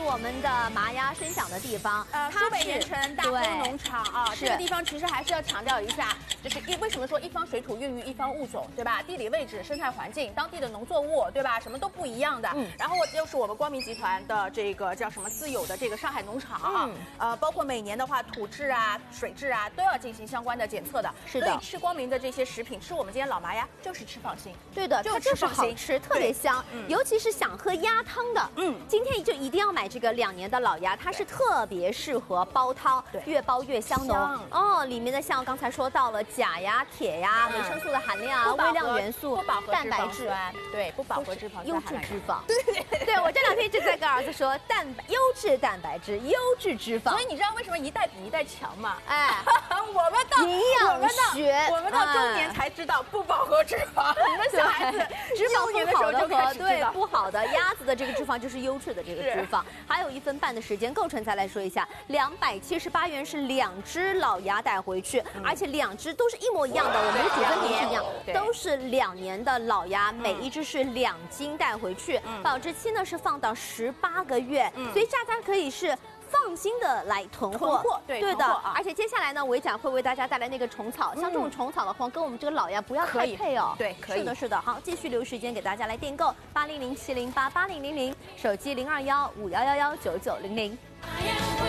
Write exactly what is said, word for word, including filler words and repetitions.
我们的麻鸭生长的地方， 呃，苏北盐城大丰农场啊，这个地方其实还是要强调一下，就是一为什么说一方水土孕育一方物种，对吧？地理位置、生态环境、当地的农作物，对吧？什么都不一样的。嗯，然后又是我们光明集团的这个叫什么自有的这个上海农场啊，嗯、呃，包括每年的话土质啊、水质啊都要进行相关的检测的。 是的， 所以吃光明的这些食品，吃我们今天老麻鸭就是吃放心。 对的， 就它就是放心好吃，特别香。嗯，尤其是想喝鸭汤的，嗯，今天就一定要买这个两年的老鸭，它是特别适合煲汤，对，越煲越香浓。哦，里面的像刚才说到了钾呀、铁呀、维生素的含量啊、微量元素、蛋白质， 对，不饱和脂肪、 优质脂肪。对，对我这两天一直在跟儿子说，蛋优质蛋白质、优质脂肪。 所以你知道为什么一代比一代强吗？ 哎， 我们到营养学， 我们到中年才知道不饱和脂肪。你们小孩子脂肪年不好的和对道不好的鸭子的这个脂肪就是优质的这个脂肪。还有一分半的时间，构成再来说一下，两百七十八元是两只老鸭带回去，嗯、而且两只都是一模一样的，我们的组分品是一样，都是两年的老鸭，每一只是两斤带回去，嗯、保质期呢是放到十八个月，嗯、所以大家可以是。放心的来囤货， 囤货对对的， 啊、 而且接下来呢，维展会为大家带来那个虫草，像这种虫草的话，跟我们这个老鸭不要太配哦。 对，可以。 是的，是的。好，继续留时间给大家来订购八零零七零八八零零零，手机零二幺五幺幺幺九九零零。